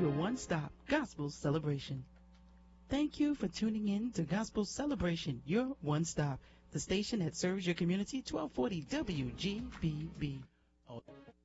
your one-stop gospel celebration. Thank you for tuning in to Gospel Celebration, your one-stop, the station that serves your community, 1240 WGBB.